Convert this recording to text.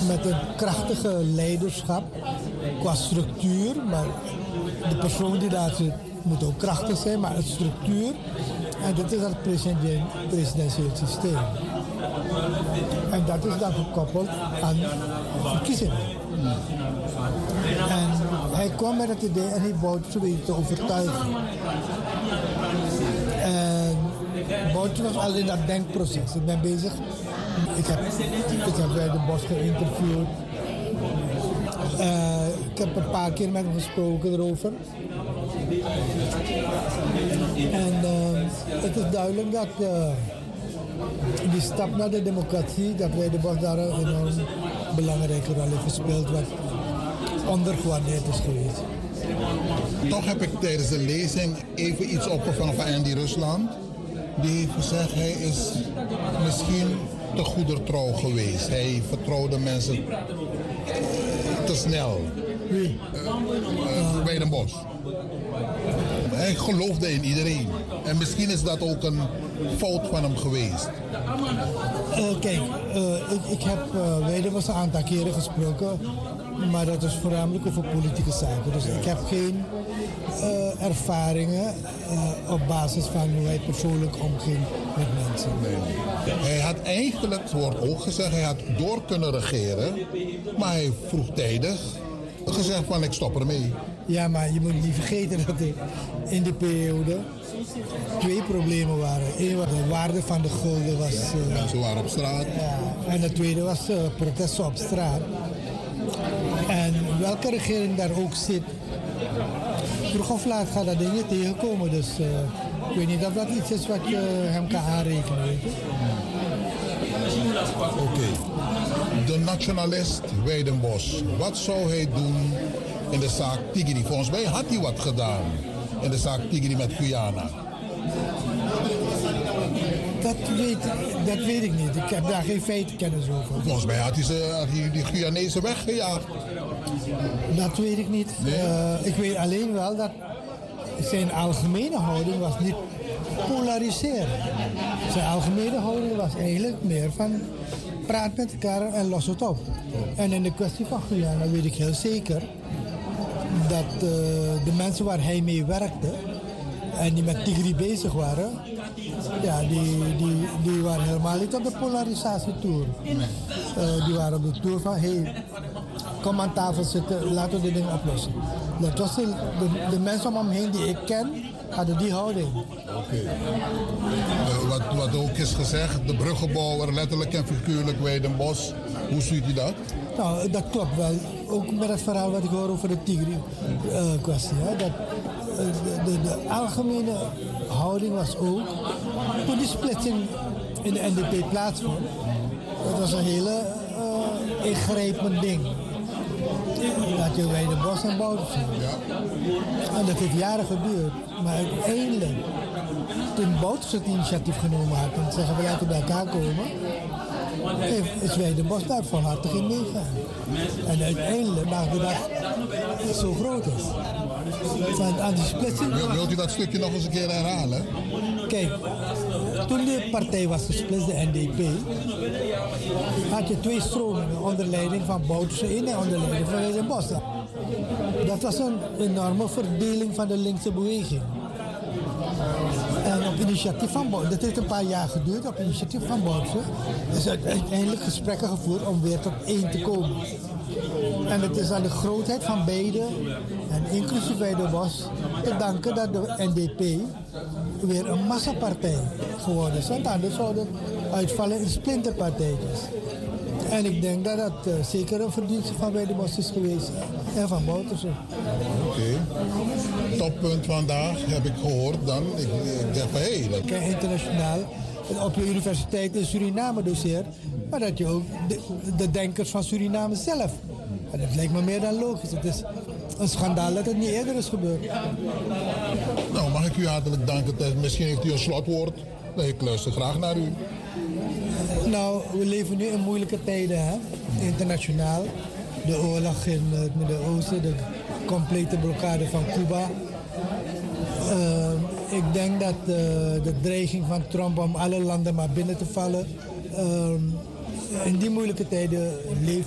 met een krachtige leiderschap qua structuur. Maar de persoon die daar zit moet ook krachtig zijn, maar het structuur. En dat is het presidentieel systeem. En dat is dan gekoppeld aan verkiezingen. En hij kwam met het idee en hij Bouterse weten te overtuigen. En Bouterse was al in dat denkproces. Ik ben bezig. Ik heb bij de Bos geïnterviewd. Ik heb een paar keer met hem gesproken erover. En het is duidelijk dat die stap naar de democratie, dat wij de Bos daar een enorm belangrijke rol heeft gespeeld, wat ondergewaardeerd is geweest. Toch heb ik tijdens de lezing even iets opgevangen van Andy Rusland. Die heeft gezegd, hij is misschien te goedertrouw geweest. Hij vertrouwde mensen te snel. Wie? Bij Den Bosch. Hij geloofde in iedereen. En misschien is dat ook een fout van hem geweest. Kijk, ik heb Weidenbos een aantal keren gesproken, maar dat is voornamelijk over politieke zaken. Dus ik heb geen ervaringen op basis van hoe hij persoonlijk omging met mensen. Nee. Hij had eigenlijk, het wordt ook gezegd, hij had door kunnen regeren, maar hij vroegtijdig gezegd van ik stop ermee. Ja, maar je moet niet vergeten dat er in die periode twee problemen waren. Eén was de waarde van de gulden was... Mensen waren op straat. Ja, en de tweede was protesten op straat. En welke regering daar ook zit, vroeg of laat gaat dat ding niet tegenkomen. Dus ik weet niet of dat iets is wat je hem kan aanrekenen. Weet je? Oké. De nationalist Weidenbos, wat zou hij doen in de zaak Tigri? Volgens mij had hij wat gedaan in de zaak Tigri met Guyana. Dat weet ik niet. Ik heb daar geen feitenkennis over. Volgens mij had hij die Guyanezen weggejaagd. Dat weet ik niet. Nee? Ik weet alleen wel dat zijn algemene houding was niet polariseren. Zijn algemene houding was eigenlijk meer van praat met elkaar en los het op. En in de kwestie van Guyana weet ik heel zeker dat de mensen waar hij mee werkte en die met Tigri bezig waren, ja, die waren helemaal niet op de polarisatietour. Die waren op de tour van, hey, kom aan tafel zitten, laten we dit ding oplossen. Dat was de mensen om hem heen die ik ken, hadden die houding. Oké. Wat ook is gezegd, de bruggenbouwer, letterlijk en figuurlijk Weidenbos. Hoe ziet u dat? Nou, dat klopt wel. Ook met het verhaal wat ik hoor over de Tigri-kwestie. De algemene houding was ook, toen die splitsing in de NDP plaatsvond, dat was een hele ingrijpend ding. Dat je Weidenbos en Bouterse. Ja. En dat heeft jaren geduurd. Maar uiteindelijk, toen Bouterse het initiatief genomen had en zeggen we laten bij elkaar komen, is Weidenbos daar volhartig in meegaan. En uiteindelijk maakt de dag zo groot is. Van aan die splitsing. Wilt u dat stukje nog eens een keer herhalen? Kijk, toen de partij was gesplitst, de NDP, had je twee stromingen onder leiding van Bouterse in en onder leiding van Weidenbos. Dat was een enorme verdeling van de linkse beweging. En op initiatief van Bouterse, dat heeft een paar jaar geduurd, op initiatief van Bouterse is uiteindelijk gesprekken gevoerd om weer tot één te komen. En het is aan de grootheid van beide, en inclusief Weidenbos, te danken dat de NDP weer een massapartij geworden is. Want anders zou het uitvallen in splinterpartijtjes. En ik denk dat dat zeker een verdienste van Weidenbos is geweest en van Bouterse. Oké. Toppunt vandaag heb ik gehoord dan. Ik dacht van hé. Internationaal op de universiteit in Suriname doseert, maar dat je ook de denkers van Suriname zelf. En dat lijkt me meer dan logisch. Het is een schandaal dat het niet eerder is gebeurd. Nou, mag ik u hartelijk danken. Misschien heeft u een slotwoord. Nee, ik luister graag naar u. Nou, we leven nu in moeilijke tijden, hè? Internationaal. De oorlog in het Midden-Oosten, de complete blokkade van Cuba. Ik denk dat de dreiging van Trump om alle landen maar binnen te vallen. In die moeilijke tijden leeft